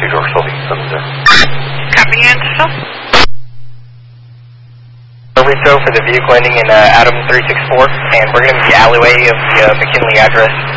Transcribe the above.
2-door Sylvie, 70. Copy, Anderson. Rito for the vehicle ending in Adam 364, and we're going to be the alleyway of the McKinley address.